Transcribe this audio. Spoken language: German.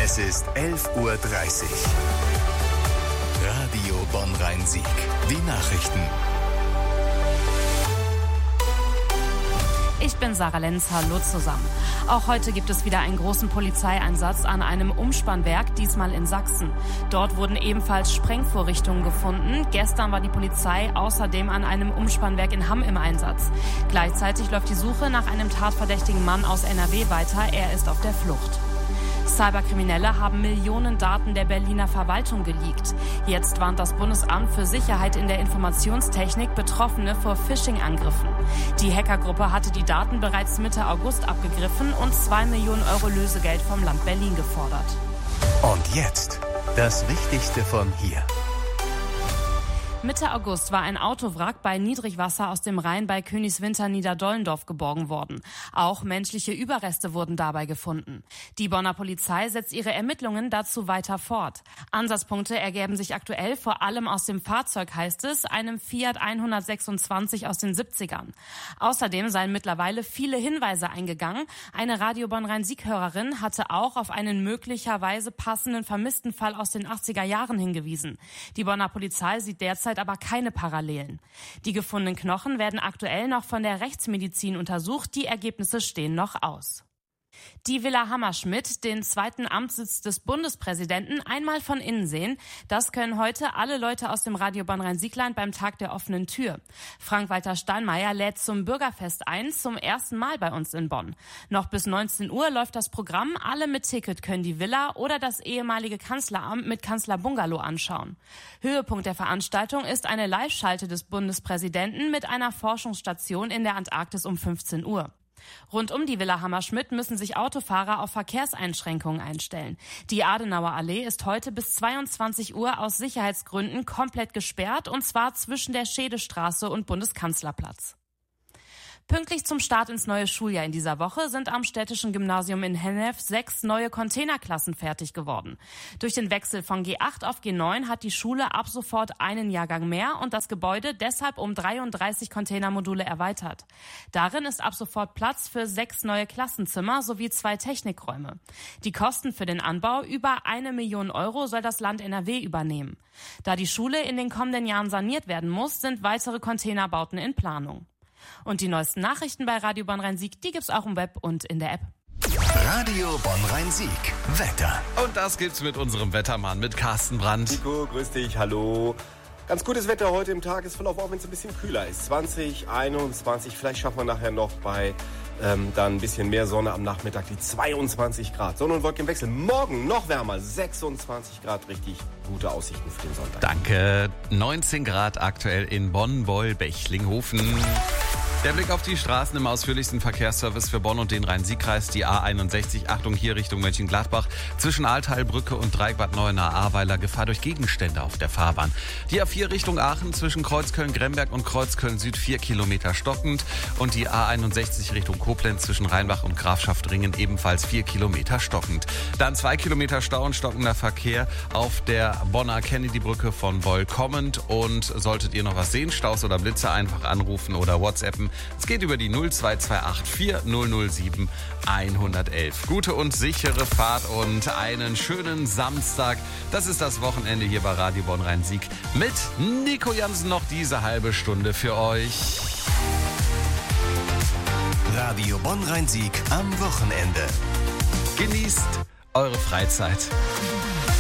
Es ist 11:30 Uhr. Radio Bonn-Rhein-Sieg. Die Nachrichten. Ich bin Sarah Lenz, hallo zusammen. Auch heute gibt es wieder einen großen Polizeieinsatz an einem Umspannwerk, diesmal in Sachsen. Dort wurden ebenfalls Sprengvorrichtungen gefunden. Gestern war die Polizei außerdem an einem Umspannwerk in Hamm im Einsatz. Gleichzeitig läuft die Suche nach einem tatverdächtigen Mann aus NRW weiter. Er ist auf der Flucht. Cyberkriminelle haben Millionen Daten der Berliner Verwaltung geleakt. Jetzt warnt das Bundesamt für Sicherheit in der Informationstechnik Betroffene vor Phishing-Angriffen. Die Hackergruppe hatte die Daten bereits Mitte August abgegriffen und 2 Millionen Euro Lösegeld vom Land Berlin gefordert. Und jetzt das Wichtigste von hier. Mitte August war ein Autowrack bei Niedrigwasser aus dem Rhein bei Königswinter Niederdollendorf geborgen worden. Auch menschliche Überreste wurden dabei gefunden. Die Bonner Polizei setzt ihre Ermittlungen dazu weiter fort. Ansatzpunkte ergeben sich aktuell vor allem aus dem Fahrzeug, heißt es, einem Fiat 126 aus den 70ern. Außerdem seien mittlerweile viele Hinweise eingegangen. Eine Radio Bonn-Rhein-Sieg-Hörerin hatte auch auf einen möglicherweise passenden vermissten Fall aus den 80er Jahren hingewiesen. Die Bonner Polizei sieht derzeit aber keine Parallelen. Die gefundenen Knochen werden aktuell noch von der Rechtsmedizin untersucht. Die Ergebnisse stehen noch aus. Die Villa Hammerschmidt, den zweiten Amtssitz des Bundespräsidenten, einmal von innen sehen. Das können heute alle Leute aus dem Radio Bonn-Rhein-Siegland beim Tag der offenen Tür. Frank-Walter Steinmeier lädt zum Bürgerfest ein, zum ersten Mal bei uns in Bonn. Noch bis 19 Uhr läuft das Programm. Alle mit Ticket können die Villa oder das ehemalige Kanzleramt mit Kanzlerbungalow anschauen. Höhepunkt der Veranstaltung ist eine Live-Schalte des Bundespräsidenten mit einer Forschungsstation in der Antarktis um 15 Uhr. Rund um die Villa Hammerschmidt müssen sich Autofahrer auf Verkehrseinschränkungen einstellen. Die Adenauer Allee ist heute bis 22 Uhr aus Sicherheitsgründen komplett gesperrt, und zwar zwischen der Schedestraße und Bundeskanzlerplatz. Pünktlich zum Start ins neue Schuljahr in dieser Woche sind am Städtischen Gymnasium in Hennef 6 neue Containerklassen fertig geworden. Durch den Wechsel von G8 auf G9 hat die Schule ab sofort einen Jahrgang mehr und das Gebäude deshalb um 33 Containermodule erweitert. Darin ist ab sofort Platz für 6 neue Klassenzimmer sowie 2 Technikräume. Die Kosten für den Anbau, über 1 Million Euro, soll das Land NRW übernehmen. Da die Schule in den kommenden Jahren saniert werden muss, sind weitere Containerbauten in Planung. Und die neuesten Nachrichten bei Radio Bonn-Rhein-Sieg, die gibt's auch im Web und in der App. Radio Bonn-Rhein-Sieg. Wetter. Und das gibt's mit unserem Wettermann, mit Carsten Brandt. Nico, grüß dich, hallo. Ganz gutes Wetter heute im Tagesverlauf, auch wenn es ein bisschen kühler ist. 20, 21, vielleicht schaffen wir nachher noch bei dann ein bisschen mehr Sonne am Nachmittag, die 22 Grad. Sonne- und Wolkenwechsel. Morgen noch wärmer, 26 Grad, richtig gute Aussichten für den Sonntag. Danke. 19 Grad aktuell in Bonn, Beul, Bechlinghofen. Der Blick auf die Straßen im ausführlichsten Verkehrsservice für Bonn und den Rhein-Sieg-Kreis, die A61, Achtung hier Richtung Mönchengladbach, zwischen Altheilbrücke und Dreieck-Bad Neuenahr-Ahrweiler, Gefahr durch Gegenstände auf der Fahrbahn. Die A4 Richtung Aachen zwischen Kreuzköln-Gremberg und Kreuzköln-Süd 4 Kilometer stockend und die A61 Richtung Koblenz zwischen Rheinbach und Grafschaft-Ringen ebenfalls 4 Kilometer stockend. Dann 2 Kilometer Stau und stockender Verkehr auf der Bonner Kennedy-Brücke von Beul kommend, und solltet ihr noch was sehen, Staus oder Blitze, einfach anrufen oder WhatsAppen. Es geht über die 0228 4007 111. Gute und sichere Fahrt und einen schönen Samstag. Das ist das Wochenende hier bei Radio Bonn-Rhein-Sieg. Mit Nico Jansen noch diese halbe Stunde für euch. Radio Bonn-Rhein-Sieg am Wochenende. Genießt eure Freizeit.